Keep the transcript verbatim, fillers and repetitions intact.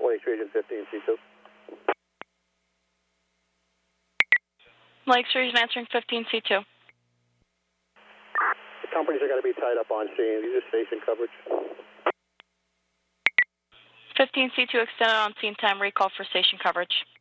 Lake Street and fifteen C two. Lake Street answering fifteen C two. The companies are going to be tied up on scene. These are station coverage. fifteen C two extended on scene time. Recall for station coverage.